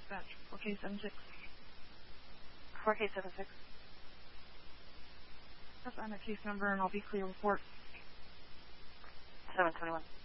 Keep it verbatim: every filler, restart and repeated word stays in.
Dispatch, four K seven six. four K seven six. That's on the case number, and I'll be clear report. seven twenty-one.